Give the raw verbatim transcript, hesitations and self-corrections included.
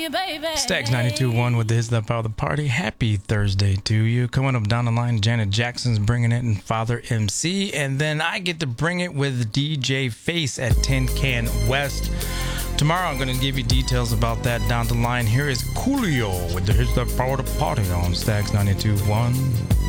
Stax ninety-two point one with the Hits That Power the Party. Happy Thursday to you. Coming up down the line, Janet Jackson's bringing it and Father M C. And then I get to bring it with D J Face at Tin Can West. Tomorrow I'm going to give you details about that down the line. Here is Coolio with the Hits That Power the Party on Stax ninety-two point one.